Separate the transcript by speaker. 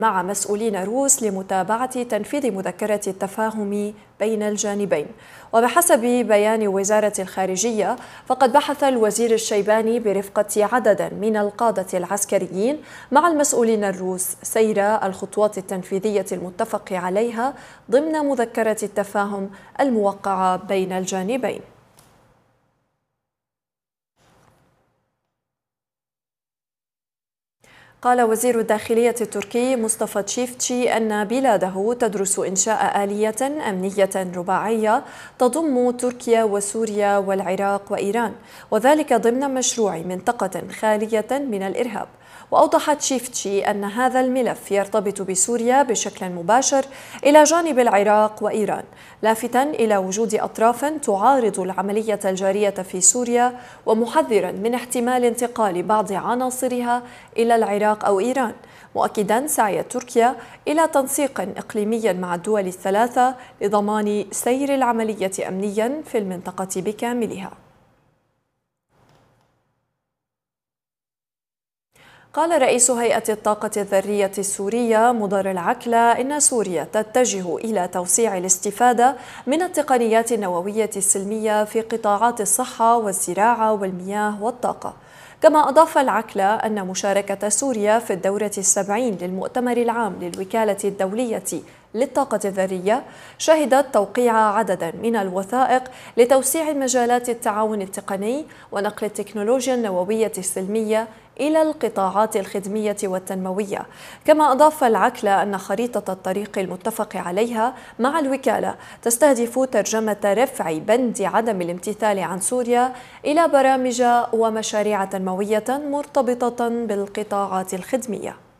Speaker 1: مع مسؤولين روس لمتابعة تنفيذ مذكرة التفاهم بين الجانبين. وبحسب بيان وزارة الخارجية، فقد بحث الوزير الشيباني برفقة عدد من القادة العسكريين مع المسؤولين الروس سير الخطوات التنفيذية المتفق عليها ضمن مذكرة التفاهم الموقعة بين الجانبين. قال وزير الداخلية التركي مصطفى تشيفتشي أن بلاده تدرس إنشاء آلية أمنية رباعية تضم تركيا وسوريا والعراق وإيران، وذلك ضمن مشروع منطقة خالية من الإرهاب. وأوضح تشيفتشي أن هذا الملف يرتبط بسوريا بشكل مباشر إلى جانب العراق وإيران، لافتا إلى وجود أطراف تعارض العملية الجارية في سوريا، ومحذرا من احتمال انتقال بعض عناصرها إلى العراق أو إيران، مؤكدا سعي تركيا إلى تنسيق إقليمي مع الدول الثلاثة لضمان سير العملية أمنيا في المنطقة بكاملها. قال رئيس هيئة الطاقة الذرية السورية مضر العكلة إن سوريا تتجه إلى توسيع الاستفادة من التقنيات النووية السلمية في قطاعات الصحة والزراعة والمياه والطاقة. كما أضاف العكلة أن مشاركة سوريا في الدورة 70 للمؤتمر العام للوكالة الدولية للطاقة الذرية شهدت توقيع عدد من الوثائق لتوسيع مجالات التعاون التقني ونقل التكنولوجيا النووية السلمية إلى القطاعات الخدمية والتنموية. كما أضاف العكلة أن خريطة الطريق المتفق عليها مع الوكالة تستهدف ترجمة رفع بند عدم الامتثال عن سوريا إلى برامج ومشاريع تنموية مرتبطة بالقطاعات الخدمية.